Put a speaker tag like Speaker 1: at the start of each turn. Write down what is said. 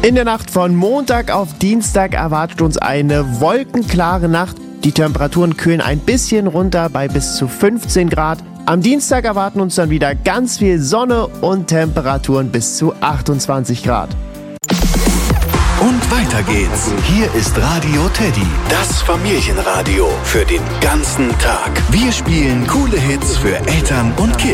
Speaker 1: In der Nacht von Montag auf Dienstag erwartet uns eine wolkenklare Nacht. Die Temperaturen kühlen ein bisschen runter bei bis zu 15 Grad. Am Dienstag erwarten uns dann wieder ganz viel Sonne und Temperaturen bis zu 28 Grad.
Speaker 2: Und weiter geht's. Hier ist Radio Teddy, das Familienradio für den ganzen Tag. Wir spielen coole Hits für Eltern und Kids.